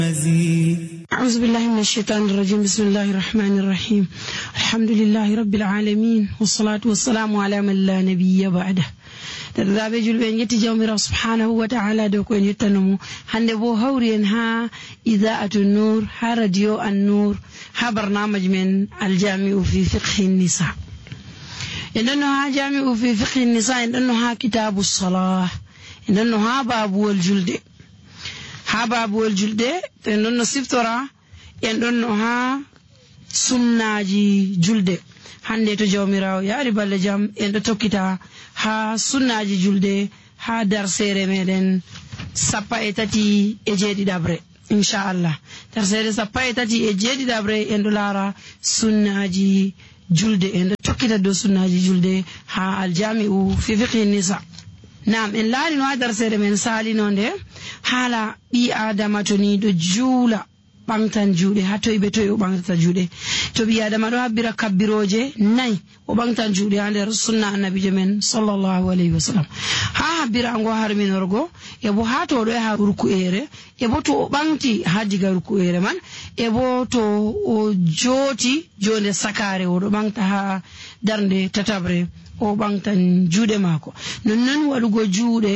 أعوذ بالله من الشيطان الرجيم. بسم الله الرحمن الرحيم. الحمد لله رب العالمين والصلاة والسلام على من لا نبي بعده. درابي جلبين يتي جوميرا سبحانه وتعالى دوكو en yettanomo hande bo hawri en ha idaa'atu nur ha radio an-nur ha barnamaj men al-jami'u fi fiqh an-nisa enno ha jami'u fi fiqh an-nisa enno ha kitabu as-salah enno ha babuwol julde ha babuwol julde enno siftora enno ha sunnaji julde hande to jawmirawo yaari balle jam en do tokkita ha sunnaji julde ha darsere meden sappa e tati e jeeɗiɗabre inchallah darsere sappa e tati e jeeɗiɗabre en do lara sunnaji julde en do tokkita do sunnaji julde ha aljami'u fi fiqh nisa. Naam, en laari no ha darsere men salinonde hala bi adama to ni do juula bangtan juuɗe ha toy be toy o bangta juuɗe to bi adama do habbira kabbiroje nay o bangtan juuɗe ha nder sunna annabijo men sallallahu alaihi wasallam ha habbira ngo harminorgo e bo ha to do ha ruku'ere e bo to o bangti ha diga ruku'ere man e bo to o joti jonde sakare o do bangta ha darnde tatabre o bangtan juuɗe mako non wadugo juuɗe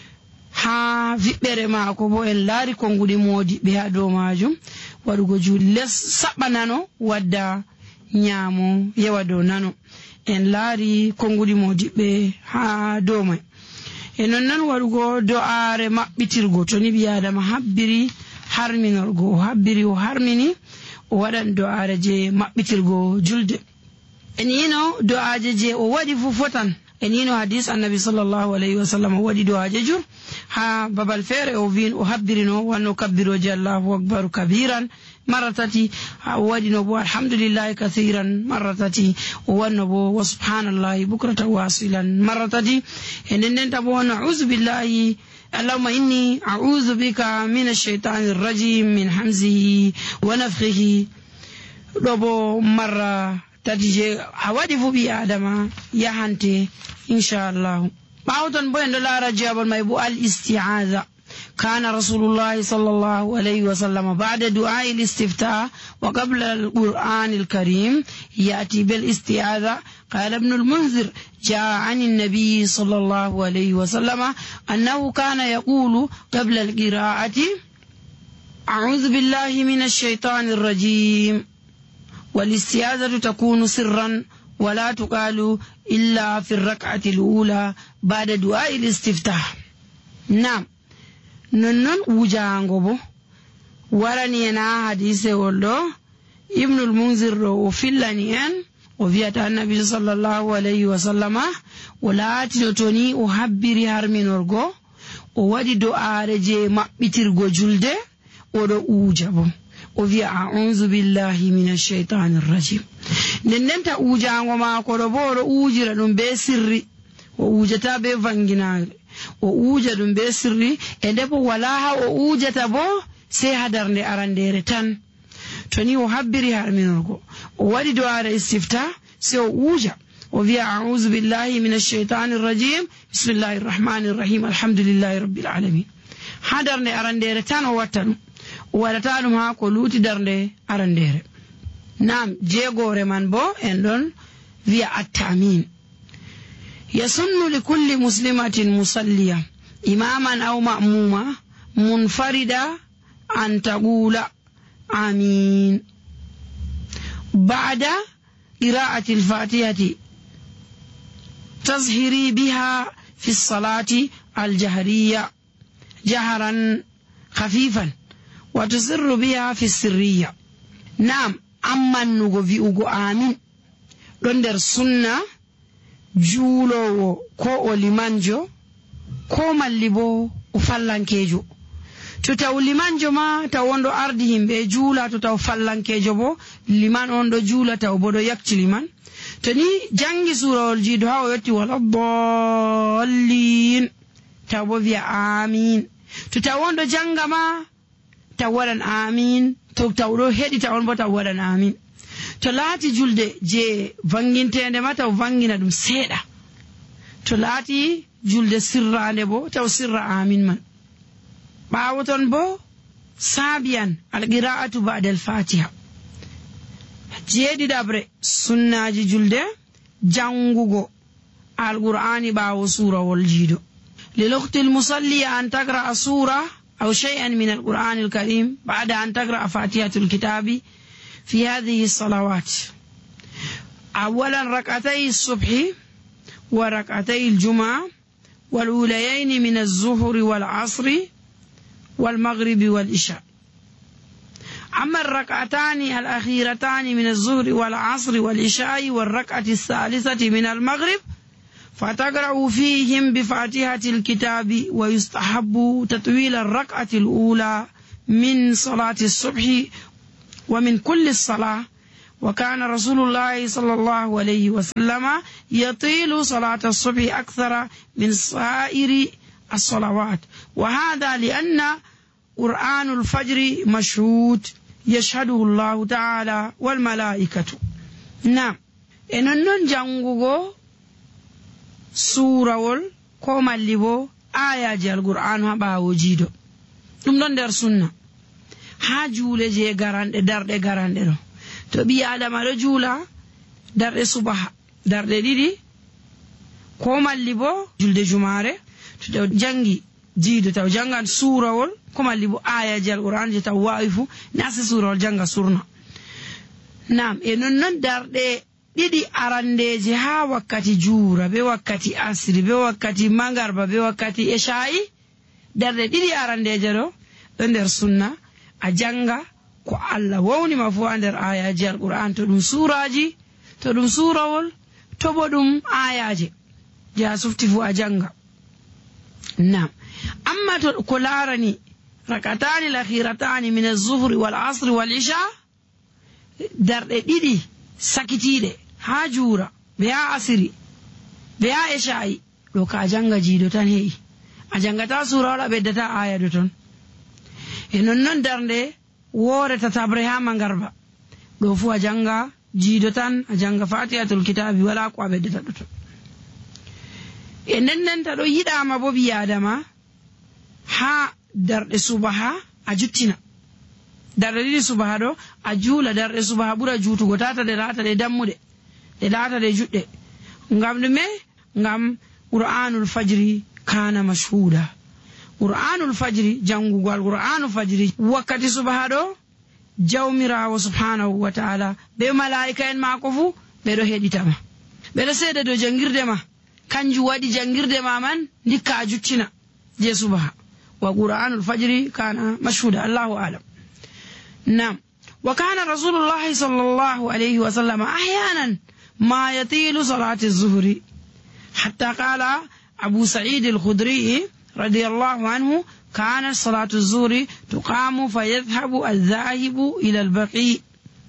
ha viɓɓere mako bo en laari konguɗi moodi ɓe ha dow majum waɗugo juuɗe les saɓɓa nano wadda ñaamo yewa dow nano en laari konguɗi moodi ɓe ha dow mai e non waɗugo do'are maɓɓitirgo to ni ɓi adama habbiri harminorgo o habbiri o harmini o waɗan do'are je maɓɓitirgo julde en yino do'aje je o waɗi fu fotan en yino hadis annabi sallallahu alaihi wasallam o waɗi do'aje jur ha babal fere o vin o habbirino wanno kabbiroje Allahu akbar kabiran maratati ha o waɗino bo alhamdulillahi kathiran maratati o wanno bo wa subhanallahi bukrata wasilan maratati e ndenta bo na'udhu billahi allahumma inni a'udhu bika minash shaitanir rajim min hamzihi wa nafthihi do bo marra tati je a waɗi fu ɓi adama yahante inchallahu ɓawton bo en ɗo laara jabol may bo al isti'aza kana rasulullahi sallallahu alayhi wa sallam ba'da du'a'i al-istiftah wa qabla al-qur'an al-karim ya'ti bil isti'aza قال ابن المنذر جاء عن النبي صلى الله عليه وسلم أنه كان يقول قبل القراءة أعوذ بالله من الشيطان الرجيم والاستعاذة تكون سرا ولا تقال إلا في الركعة الأولى بعد دعاء الاستفتاح. نعم ننن وجانغو بو وراني أنا حديث والله ابن المنذر وفلاني أن وفيات النبي صلى الله عليه وسلم ولا تنتوني وحبري هرمين ورغو وودي دعاء رجي مقبتر جلده ودو أوجابو وفي أعوذ بالله من الشيطان الرجيم ننتا أوجانغو ما كوربورو أوجر دون بسري وأوجتا بفانجنال وأوجا دون بسري إندبو ولاها وأوجتا بو سيهدرني أراندير تان توني وحبري هارمينورغو ووالي دوار استفتاء سيو أوجا وفي أعوذ بالله من الشيطان الرجيم بسم الله الرحمن الرحيم الحمد لله رب العالمين هدرني أراندير تان وواتنو wadata ha ko luti darnde arandere. Nam jeegore man bo en don wi'a at-ta'min yasunnu li kulli muslimatin musalliya imaman aw ma'muma munfarida an taqula amin ba'da qira'ati al-fatihati tazhiri biha fi as-salati al-jahriyya jahran khafifan وتصر بها في السرية. نعم أما نغو في أغو آمين دندر سنة جولو كو لمانجو كو ماليبو وفلان كيجو تتاو لمانجو ما تاوندو أردهم بي جولا تتاو فلان كيجو بو لمان اوندو جولا تاو بودو يكتي لمان تني جانجي سورة الجيدو هاو يتي والضالين تاو بو في آمين تتاوندو جانجا ما tawaran amin to tawdo hedi tawon bo tawaran amin to laati julde je vangintende ma taw vangina dum seeda to laati julde sirrande bo taw sirra amin man bawo ton bo sabian alqira'atu ba'da al-fatiha jeedi dabre sunnaji julde jangugo القرآن باو سورة والجيدو للأخت المصلية أن تقرأ سورة أو شيئا من القرآن الكريم بعد أن تقرأ فاتحة الكتاب في هذه الصلوات. أولا ركعتي الصبح وركعتي الجمعة والأوليين من الظهر والعصر والمغرب والعشاء. أما الركعتان الأخيرتان من الظهر والعصر والعشاء والركعة الثالثة من المغرب فتقرأ فيهم بفاتحة الكتاب ويستحب تطويل الركعة الأولى من صلاة الصبح ومن كل الصلاة. وكان رسول الله صلى الله عليه وسلم يطيل صلاة الصبح أكثر من سائر الصلوات، وهذا لأن قرآن الفجر مشهود يشهده الله تعالى والملائكة. نعم إنن جانغو suurawol ko malli bo ayaji alqur'an ha ɓawo jiido ɗum ɗon nder sunna ha juule je garanɗe darɗe garanɗe ɗo to ɓi adama ɗo juula darɗe subaha darɗe ɗiɗi ko malli bo julde jumare to taw jangi jiido taw jangan suurawol ko malli bo ayaji alqur'an je taw wawi fu nasi suurawol janga surna. Nam e non darɗe ɗiɗi arandeje ha wakkati juura be wakkati asri be wakkati mangarba be wakkati esha'i darde ɗiɗi arandeje ɗo nder sunna a janga ko Allah wawnima fu nder ayaji alqur'an to ɗum suraji to ɗum surawol to bo ɗum ayaje je a sufti fu a janga. Nam amma to ko larani rakatani lakhiratani min az-zuhri wal asri wal isha darde ɗiɗi sakitiɗe ha juura be ha asiri be ha esha'i ɗo ka janga jiido tan he'i a jangata sura wala ɓeddata aya do ton. E nonnon darnde woreta tabre ha mangarba ɗo fu a janga jiido tan a janga fatihatul kitabi wala ko a ɓeddata ɗo ton. E nennenta ɗo yiɗama bo ɓi adama ha darɗe subaha a juttina darɗe ɗiɗi subaha ɗo a juula darɗe subaha ɓura juutugo tata ɗe lata ɗe dammuɗe ɗe lata ɗe juɗɗe ngam ɗume ngam qur'anul fajri kana mashhuda. Qur'anul fajri jangugo alqur'anul fajri wakkati subaha ɗo jawmirawo subhanahu wa ta'ala be malaika en mako fu ɓeɗo heɗitama ɓeɗo seeda dow jangirde ma kanju waɗi jangirde ma man dikka a juttina je subaha wa qur'anul fajri kana mashhuda. Allahu alam. نعم وكان رسول الله صلى الله عليه وسلم أحيانا ما يطيل صلاة الظهر حتى قال أبو سعيد الخدري رضي الله عنه كانت صلاة الظهر تقام فيذهب الذاهب إلى البقيع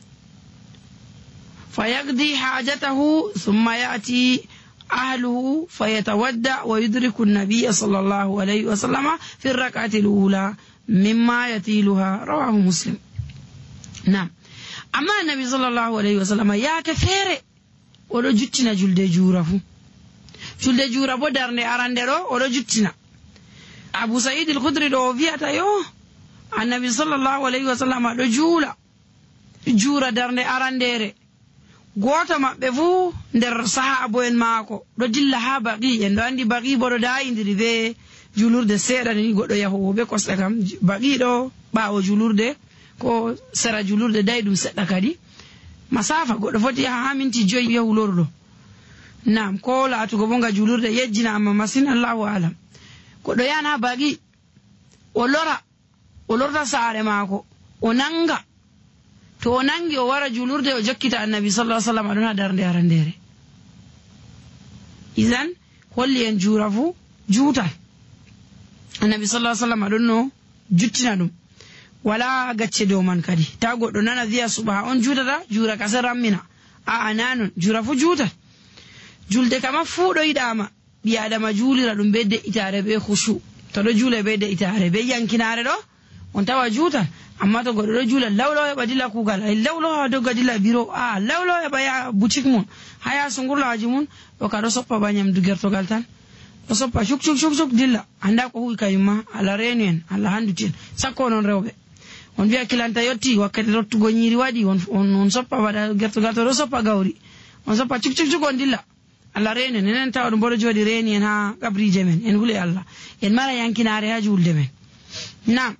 فيقضي حاجته ثم يأتي أهله فيتودع ويدرك النبي صلى الله عليه وسلم في الركعة الأولى مما يطيلها. رواه مسلم. نعم أما النبي صلى الله عليه وسلم يا كفير ولو جتنا جلد جورفو جلد جورفو درني أراندرو ولو جتنا. أبو سعيد الخدري دو فياتا يو النبي صلى الله عليه وسلم دو جورا درني أرانديري goto maɓɓe fuu nder sahabo en maako ɗo dilla ha baqi en ɗo andi baqi bo ɗo dayidiri be julurde seeɗa ni goɗɗo yahowo be kosɗe kam baqi ɗo ɓawo julurde ko sera julurde dayi ɗum seɗɗa kadi masafa goɗɗo foti yaha ha minti 5 yahu lorɗo. Nam ko laatugo bo nga julurde yejjinama masin. Allahu alam. Goɗɗo yahan ha baqi o lorta saare maako o nanga to o nangi o wara julurde o jokkita annabi sallallahu alaihi wasallam aduna darnde arandere. Izan holli en juura fu juutal annabi sallallahu alaihi wasallam adunno juttina ɗum wala gacce dow man kadi ta goɗɗo nana wiya subaha on juutata juura kase rammina a nanon juura fu juutal. Julde kama fu ɗo yiɗama ɓi adama juulira ɗum be de'itare be khushu to ɗo juule be de'itare be yankinare ɗo on tawa juutal. Amma to goɗɗo ɗo juula lawlaw heɓa dilla kugal ay lawlaw dogga dilla biro a lawlaw heɓa ya boutique mum ha ya sungurlaji mum ɗo ka ɗo soppa ba nyamdu gertogal tan ɗo soppa cuk dilla anda ko huwi kayumma Allah reenu en Allah handuti en sakko non rewɓe. on biya kilanta yotti wakkati rottugo nyiri wadi on soppa wada gertugal to do soppa gawri on soppa cuk on dilla Allah rene nenen taw dum bodo jodi reni en ha gabrije men en hule Allah en mara yankinaare ha julde men na'am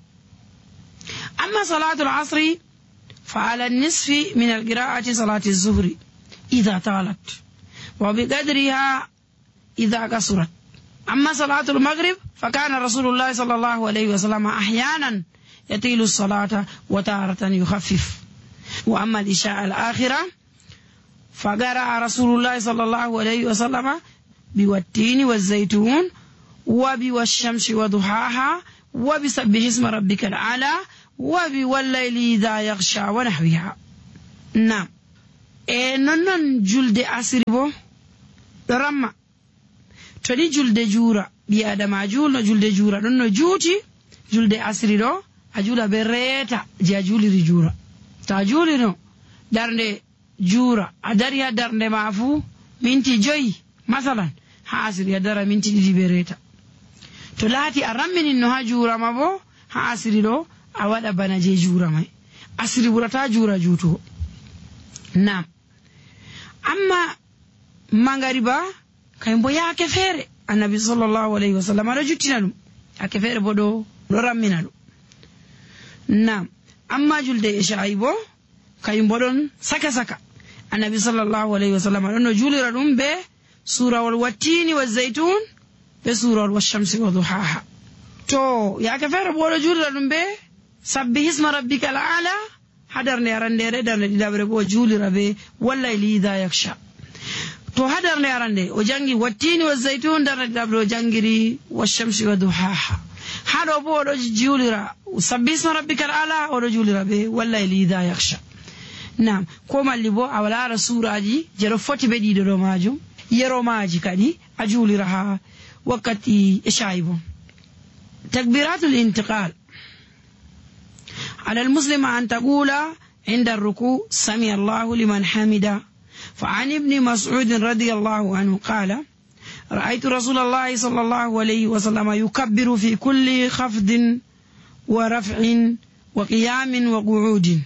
amma salatu al-asr fa ala an-nisfi min al-qira'ati salati az-zuhri idha talat wa biqadriha idha kasurat amma salatu al-maghrib fa kana rasulullah sallallahu alayhi wa sallam ahyanan yatilu as-salata wa taratan yukhaffif wa amma al-isha al-akhirah فقرأ رسول الله صلى الله عليه وسلم بوالتين والزيتون وبالشمس وضحاها وبسبح اسم ربك الأعلى وبالليل إذا يغشى ونحوها نعم ننن جلد أسربو رمى تولي جلد جورا بيادما جول جلد جورا ننن جوتي جلد أسربو أجول بريتا جا جولي جورا تاجولي نو دارني jura adari ha darnde ma fu minti joyi masalan ha asiri adara minti didi bereta to laati a ramminin no ha jura ma bo ha asiri do a wada bana je jura mai asiri burata jura juto nam amma mangariba kaybo yaake fere annabi sallallahu alaihi wasallam do juttina dum yaake fere bo do rammina dum nam amma julde isha'i bo kaybo don saka النبي صلى الله عليه وسلم أنه جولي ردون بسورة والوتين والزيتون بسورة والشمس وضحاها تو يا كفر بولا جولي ردون سبح اسم ربك الأعلى حضرني أرندي ردن لدابر بو جولي ربي والليل إذا يغشى تو حضرني أرندي وجانجي والتين والزيتون در لدابر وجانجري والشمس وضحاها حضر بولا جولي ربي سبح اسم ربك الأعلى ورجولي ربي والليل إذا يغشى نعم كما اللي بو أولا رسول جي جرو فوتي بدي دو ماجو يرو ماجي كدي أجولي رها وقتي إشايبو تكبيرات الانتقال على المسلم أن تقول عند الركوع سمع الله لمن حمده فعن ابن مسعود رضي الله عنه قال رأيت رسول الله صلى الله عليه وسلم يكبر في كل خفض ورفع وقيام وقعود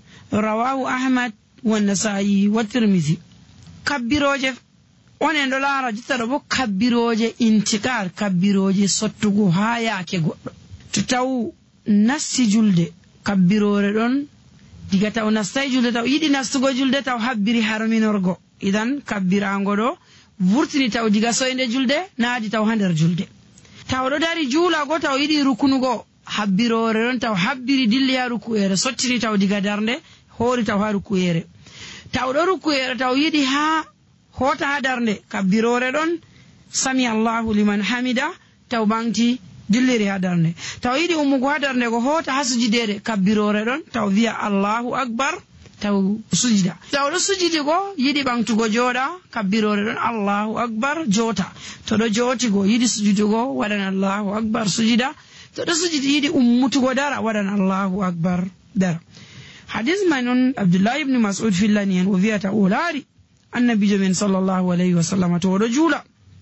رواه أحمد والنسائي والترمذي كبيروجه onen do laara jitaro bo kabbiroje intikar kabbiroje sottugo ha yaake goddo to taw nasti julde kabbirore don diga taw nastay julde taw yidi nastugo julde taw habbiri harminorgo idan kabbirango do vurtini taw diga soyde julde naadi taw hander julde taw do dari juula go taw yidi rukunugo habbirore don taw habbiri dilli ya rukuere sottini taw diga darnde hori taw ha rukuere taw do rukuere taw yidi ha hota hadarnde kabbirore don sami Allahu liman hamida taw bangti dilliri hadarnde taw yidi umugo hadarnde go hota hasujidede kabbirore don taw via Allahu akbar taw sujida taw do sujidi go yidi bangtugo joda kabbirore don Allahu akbar jota to do joti go yidi sujudu go wadan Allahu akbar sujida to do sujidi yidi ummutugo dara wadan Allahu akbar dara hadith manon Abdullah ibn Mas'ud fillaniyan wa via ta'ulari annabi jamin sallallahu alayhi wa sallam to do jula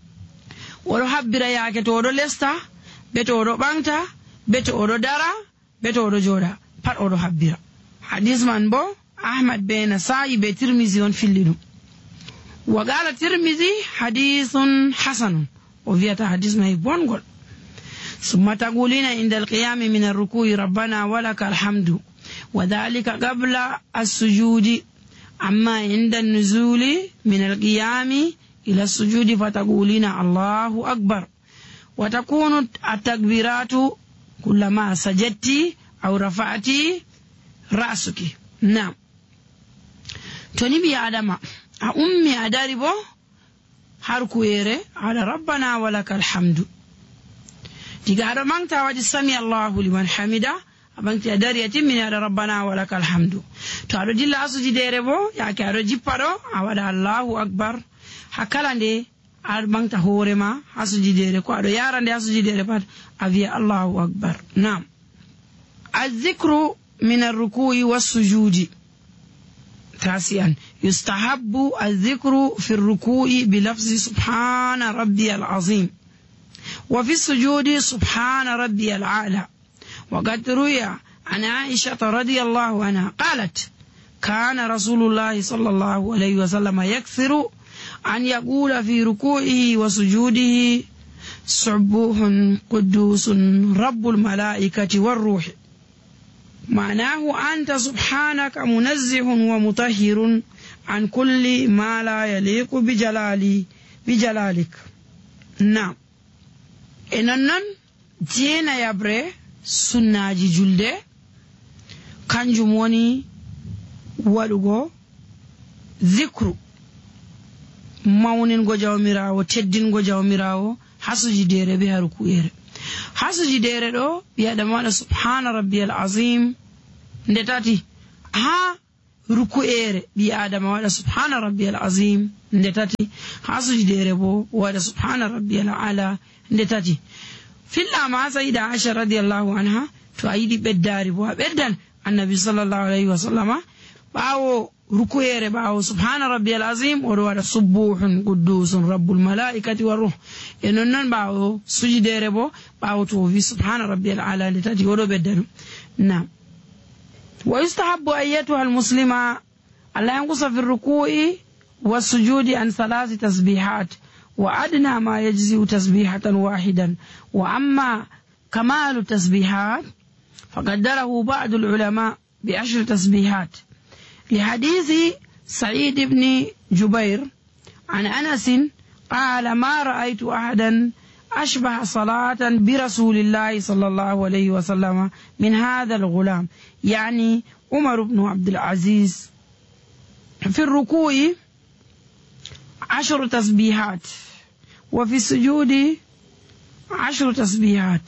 woro habbira yaake to do lesta be to do bangta be to do dara be to do joda pat o do habbira hadith man bo Ahmad be Nasa'i be Tirmizi on fillidu wa qala Tirmizi hadithun hasan o viata hadith may bongol summa taqulina inda al-qiyam min ar-ruku'i rabbana wa lakal hamdu wa dhalika qabla as-sujudi أما عند النزول من القيام إلى السجود فتقولين الله أكبر وتكون التكبيرات كلما سجدت أو رفعت رأسك نعم تنبي آدم أمي أداربو حركويري على ربنا ولك الحمد تقال مانتا وجه سمي الله لمن حمده abanti adari atimmi ala rabbana wa lakal hamdu to ado dilla asuji dere bo yaake ado jippado awada Allahu akbar hakalande ar bangta horema asuji dere ko ado yarande asuji dere pat aviya Allahu akbar nam az-zikru min ar-ruku'i was-sujudi tasian yustahabbu az-zikru fi ar-ruku'i bi lafzi subhana rabbiyal azim wa fi as-sujudi subhana rabbiyal a'la وقد روي عن عائشة رضي الله عنها قالت كان رسول الله صلى الله عليه وسلم يكثر أن يقول في ركوعه وسجوده سبوح قدوس رب الملائكة والروح. معناه أنت سبحانك منزه ومطهر عن كل ما لا يليق بجلالك. نعم إنن جينا يبري سناجي جلده kanjum woni waɗugo zikru mawningo jawmirawo teddingo jawmirawo hasujidere be haruku'ere. Hasujidere ɗo ɓiyaɗama waɗa subhana rabbiyal azim nde tati, ha ruku'ere ɓi adama waɗa subhana rabbiyal azim nde tati, hasujidere bo waɗa subhana rabbiyal ala nde tati. fillama sayida Aisha radiyallahu anha to a yiɗi ɓeddari bo a ɓeddan annabi sallallahu alayhi wa sallama ɓawo ruku'ere ɓawo subhana rabbiyal azim oɗo waɗa subuhun quddusun rabbul malaikati wa ruh. e nonnon ɓawo sujidere bo ɓawo to wi subhana rabbiyal ala nde tati oɗo ɓedda ɗum. nam wa yustahabbu ayyatuha almuslima alla yanqusa fi ruku'i wasujudi an 3 tasbihat wa adna ma yajzi'u tasbihatan wahidan wa amma kamalu tasbihat فقدره بعض العلماء ب10 تسبيحات لحديث سعيد بن جبير عن أنس قال ما رأيت أحدا أشبه صلاة برسول الله صلى الله عليه وسلم من هذا الغلام، يعني عمر بن عبد العزيز. في الركوع 10 تسبيحات وفي السجود 10 تسبيحات.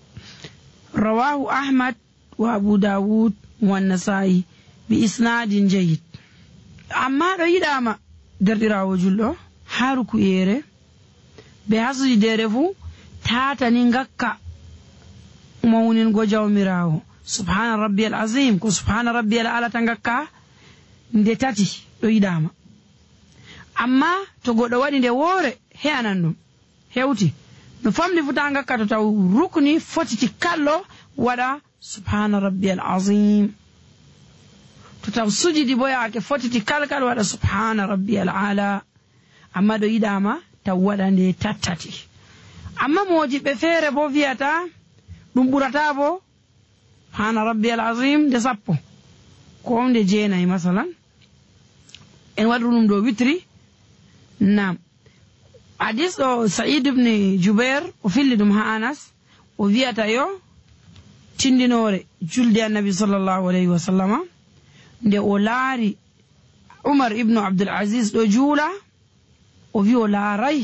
رواه أحمد وأبو داود والنسائي بإسناد جيد. أما رأيداما دردراو جلو حاركو إيري بحسج ديرفو تاتا ننغكا مونين غجاو مراو سبحان ربي العظيم كو سبحان ربي الأعلى تنغكا ندتاتي رأيداما. أما تقول دواني دي ووري هيانانو هيوتي نفهم لفتانغا كاتو ركني فتتي كالو ودا سبحان ربي العظيم تتاو سجدي بويا كي فتتي كالكال ودا سبحان ربي العالى. أما دو يداما تودا ندي تاتاتي. أما موجي بفير بو فياتا نمبراتا بو سبحان ربي العظيم دي سابو كوم دي جيناي مثلا ان ودرونم دو ويتري. نعم حديث سعيد بن جبير وفيلدم ها أنس وفياتا يو تندينوري جلدي النبي صلى الله عليه وسلم دي أولاري عمر ابن عبد العزيز دو جولا وفي أولاري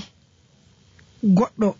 قدو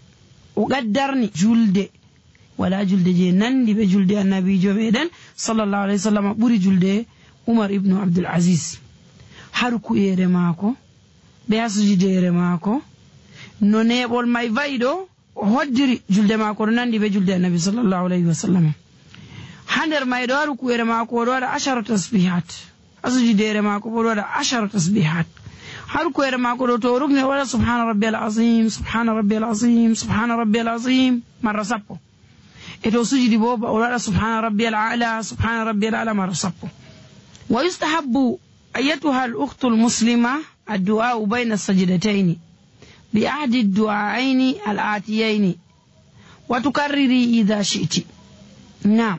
وقدرني جلدي ولا جلدي جي نندي بجلدي النبي جميدن صلى الله عليه وسلم بوري جلدي عمر ابن عبد العزيز. حركو إيري ماكو بياسجي ديري ماكو no neɓol may vayiɗo o hoddiri julde maako ɗo nandi be julde annabi sallallahu alayhi wa sallam. ha nder mayɗo ha ruku'ere maako oɗo waɗa 10 tasbihat, ha sujudere maako bo oɗo waɗa 10 tasbihat. ha ruku'ere maako ɗo to o rukni o waɗa subhana rabbiyal azim subhana rabbiyal azim subhana rabbiyal azim marra 10. e to sujudi bo oɗo waɗa subhana rabbiyal ala subhana rabbiyal ala marra 10. wa yustahabbu ayyatuha al ukhtu al muslima الدعاء بين السجدتين بأحد الدعائين الآتيين وتكرري إذا شئت. نعم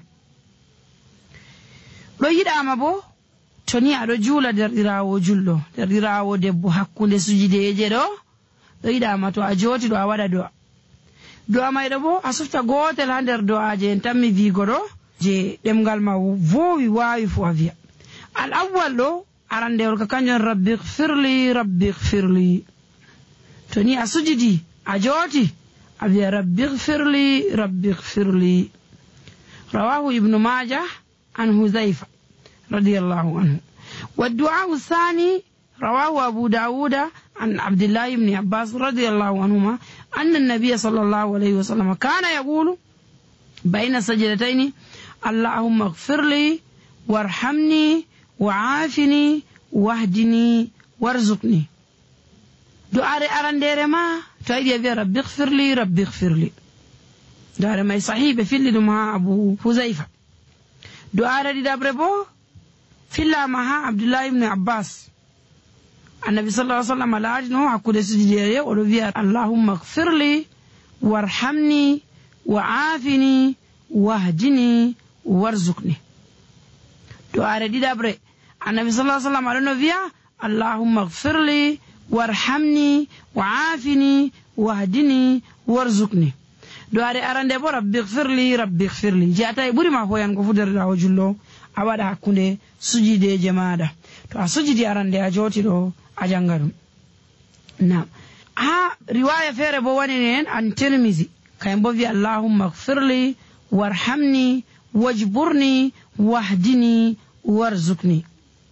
لو يدعم بو توني أدو جولا دردراو جلو دردراو دبو حقو لسجده جدو لو يدعم تو أجوتي دعا ودا دعا ما يدبو أصفتا غوتي لندر دعا جين تمي فيغورو جي دمغال ما فوي واي فوافيا. الأول لو arande wol kanjon rabbi ighfirli toni asujidi ajoti abi rabbi ighfirli. رواه ابن ماجه عن حذيفة رضي الله عنه. والدعاء الثاني رواه أبو داود عن عبد الله بن عباس رضي الله عنهما أن النبي صلى الله عليه وسلم كان يقول بين سجدتين اللهم اغفر لي وارحمني وعافني واهدني وارزقني. دعاء أرندير ما تأيدي ربي اغفر لي دعاء ما صحيح في اللي مع أبو حذيفة du'aare ɗiɗaɓre bo fillama ha Abdullah ibn Abbas. Annabi sallallahu alaihi wasallam laatino hakkude sujudere oɗo wiya allahumma ighfirli warhamni wa afini wahdini warzuqni. du'aare ɗiɗaɓre annabi sallallahu alaihi wasallam aɗono wiya allahumma ighfirli warhamni wa afini wahdini warzuqni. du'aare arande bo rabbi ighfirli jata e ɓurima hoyan ko fuderɗa o jullo a waɗa hakkunde sujudeje maɗa. to a sujudi arande a joti ɗo a janga ɗum. nam ha riwaya feere bo wani en an Tirmizi kayen bo wi allahumma ighfirli warhamni wajburni wahdini warzuqni.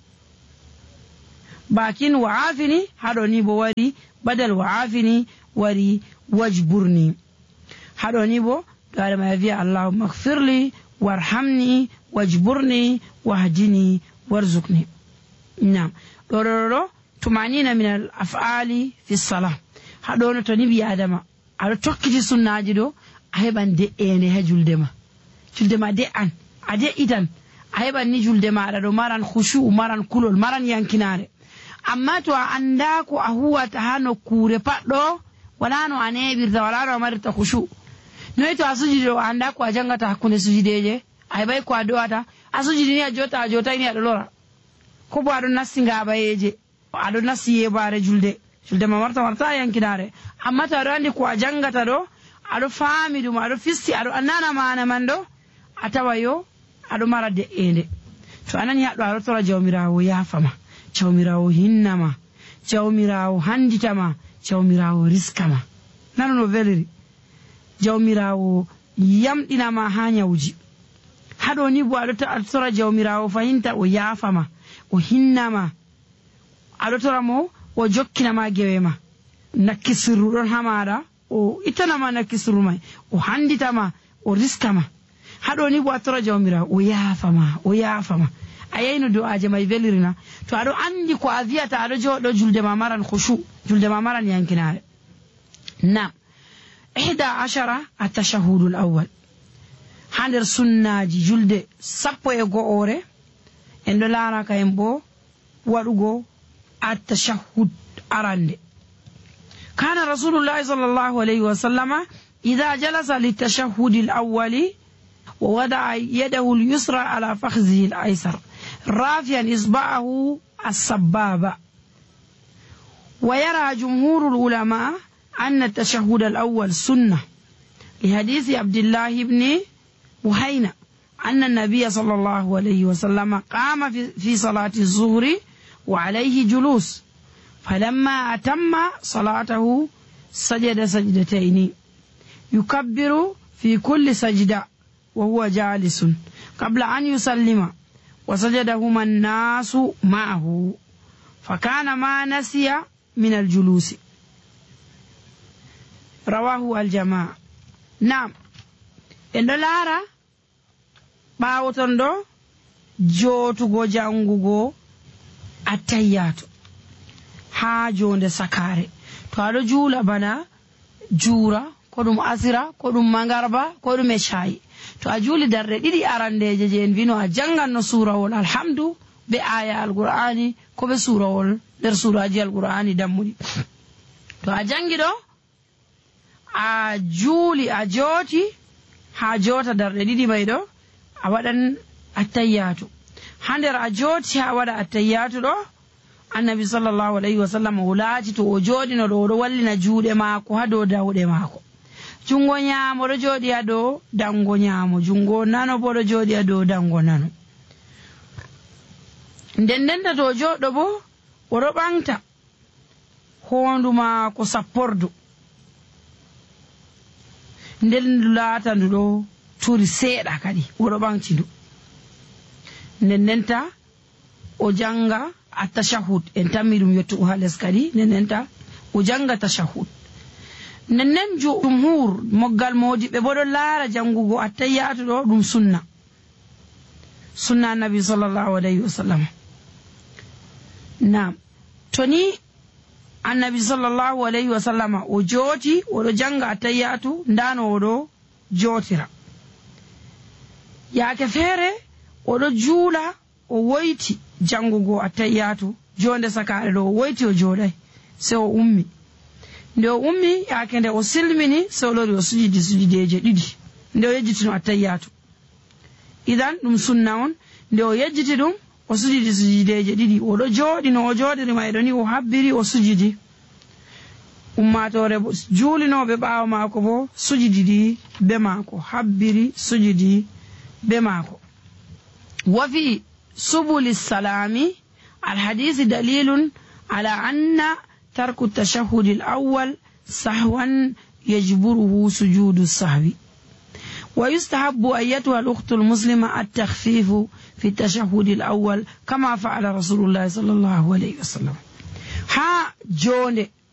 bakin wa'afini haɗo ni bo wari badal wa'afini wari wajburni. haɗo ni bo du'aare ma wiya allahumma ighfirli warhamni wajburni wahdini warzuqni. nam ɗo tumanina min al af'ali fi salah. haɗo no to ni ɓi adama aɗo tokkiti sunnaji ɗo a heɓan de'ene ha julde ma de'an a de'itan a heɓan ni julde maɗa ɗo maran khushu maran kulol maran yankinare. amma to a anda ko a huwata ha nokkure paɗɗo wala no a neɓirta wala no a marirta khushu. noyi to a sujudi ɗo a anda ko a jangata hakkunde sujudeje a heɓay ko a do'ata a sujudi ni a jotayni aɗo lora ko bo aɗo nasti ngabayeje aɗo nasti yebare julde ma warta yankinare. amma to aɗo andi ko a jangata ɗo aɗo faami ɗum aɗo fisti aɗo annana mana man ɗo a tawa yo aɗo mara de'ende. to anani haɗɗo aɗo tora jawmirawo yafama, jawmirawo hinnama, jawmirawo handitama, jawmirawo riskama. nanono veliri jawmirawo yamɗinama ha nyawji. haɗo ni bo aɗo tora jawmirawo fahinta o yafama o hinnama aɗo tora mo o jokkinama gewe ma nakki sirru ɗon ha maɗa o ittanama nakki sirru may o handitama o riskama. haɗo ni bo a tora jawmirawo o yafama a yeyno du'aje may velirina. to aɗo andi ko a wiyata aɗo joɗo julde ma maran khushu julde ma maran yankinare. nam 11 at-tashahhudul awwal ha nder sunnaji julde 11 en ɗo laara kayen bo waɗugo at-tashahhud arande. kana rasulullahi sallallahu alayhi wa sallama idha jalasa lit-tashahhud al-awwal wa wada'a yadahu al-yusra ala fakhzihi al-aysar rafi'an isba'ahu as-sabbaba. wa yara jumhur al-ulama anna at-tashahhud al-awwal sunnah لحديث عبد الله بن بحينة أن النبي صلى الله عليه وسلم قام في صلاة الظهر وعليه جلوس فلما أتم صلاته سجد سجدتين يكبر في كل سجدة وهو جالس قبل أن يسلم وسجدهما الناس معه فكان ما نسي من الجلوس. رواه الجماعة. نعم en ɗo laara ɓaawo ton ɗo jootugo jangugo attahiyatu ha jonde sakare. to aɗo juula bana juura ko ɗum asira ko ɗum mangarba ko ɗum e shayi, to a juuli darɗe ɗiɗi arandeje je en wino a janganno suurawol alhamdu be aya alqur'ani ko be suurawol nder suuraji alqur'ani dammuɗi. to a jangi ɗo a juuli a jooti ha jota darɗe ɗiɗi may ɗo a waɗan attahiyatu. ha nder a jooti ha waɗa attahiyatu ɗo annabi sallallahu alayhi wa sallam o laati to o jooɗino ɗo oɗo wallina juuɗe maako ha dow dawɗe maako. jungo nyaamo ɗo jooɗi ha dow dango nyaamo, jungo nano bo ɗo jooɗi ha dow dango nano. nden ndenta to o jooɗo bo oɗo ɓamta hondu maako sappordu, nden laata ndu ɗo turi seeɗa kadi oɗo ɓamti ndu. nden ndenta o janga at-tashahhud en tammi ɗum yettugo ha les kadi nden ndenta o janga tashahhud. nden nden jumhur moggal modiɓe bo ɗo laara jangugo attahiyatu ɗo ɗum sunna annabi sallallahu alayhi wa sallam. nam to ni annabi sallallahu alayhi wa sallama o jooti oɗo janga attahiyatu ndano oɗo jootira. yaake feere oɗo juula o woyti jangugo attahiyatu jonde sakare ɗo o woyti o jooɗay se o ummi nde o ummi yaake nde o silmini se o lori o sujidi sujudeje ɗiɗi nde o yejjitino attahiyatu idan ɗum sunna on nde o yejjiti ɗum o sujidi sujudeje ɗiɗi oɗo jooɗi no o jooɗiri mayɗo ni o habbiri o sujidi ummatore juulinoɓe ɓaawo maako bo sujidi be maako habbiri sujidi be maako wa fi subuli salami alhadisi dalilun ala anna tarku tashahudi al-awwal sahwan yajburuhu sujudu sahwi ويستحب أيتها الأخت المسلمة التخفيف في التشهد الأول كما فعل رسول الله صلى الله عليه وسلم ها جون